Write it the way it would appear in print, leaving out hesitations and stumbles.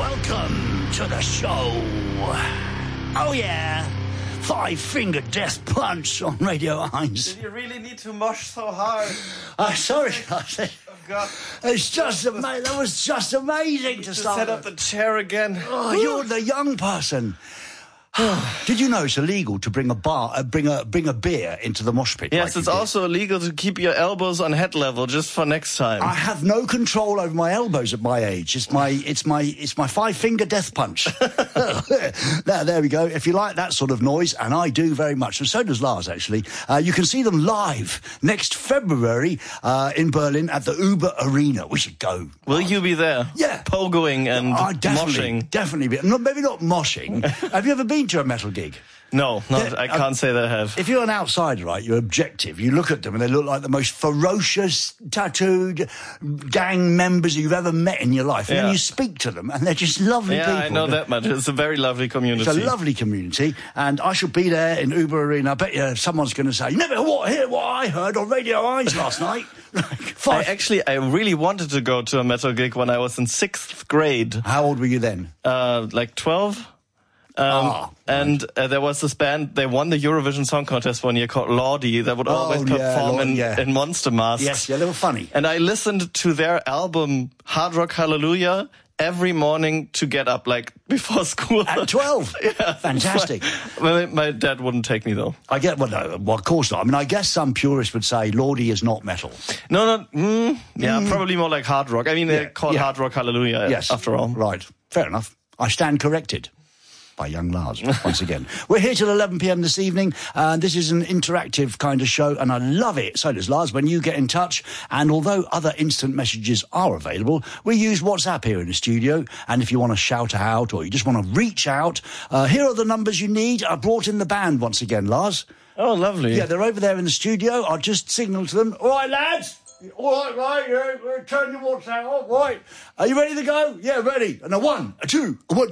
Welcome to the show. Oh, yeah. Five Finger Death Punch on Radio 1. Did you really need to mosh so hard? Sorry. Oh, God. It's just amazing. That was just amazing to start. Set up the chair again. Oh, you're the young person. Did you know it's illegal to bring bring a beer into the mosh pit? Yes, it's also illegal to keep your elbows on head level just for next time. I have no control over my elbows at my age. It's my Five Finger Death Punch. There we go. If you like that sort of noise, and I do very much, and so does Lars actually, you can see them live next February in Berlin at the Uber Arena. We should go. Will you be there? Yeah. Pogoing and moshing. Definitely. Maybe not moshing. Have you ever been to a metal gig? No, I can't say that I have. If you're an outsider, right, you're objective. You look at them and they look like the most ferocious, tattooed gang members you've ever met in your life. And then you speak to them and they're just lovely people. Yeah, I know that much. It's a very lovely community. It's a lovely community. And I shall be there in Uber Arena. I bet you someone's going to say, you never hear what I heard on Radio 1 last night. I really wanted to go to a metal gig when I was in 6th grade. How old were you then? Like 12. And there was this band, they won the Eurovision Song Contest one year called Lordi, that would always perform in monster masks. Yes, they were funny. And I listened to their album Hard Rock Hallelujah every morning to get up, like, before school. At 12? Yeah. Fantastic. My dad wouldn't take me, though. Of course not. I mean, I guess some purists would say Lordi is not metal. Probably more like hard rock. I mean, they're called Hard Rock Hallelujah, after all. Right. Fair enough. I stand corrected. By young Lars, once again. We're here till 11 p.m. this evening, and this is an interactive kind of show, and I love it. So does Lars when you get in touch. And although other instant messages are available, we use WhatsApp here in the studio. And if you want to shout out or you just want to reach out, here are the numbers you need. I brought in the band once again, Lars. Oh, lovely. Yeah, they're over there in the studio. I'll just signal to them. All right, lads. All right, yeah, turn your WhatsApp off. Right. Are you ready to go? Yeah, ready. And a 1, a 2, a 1,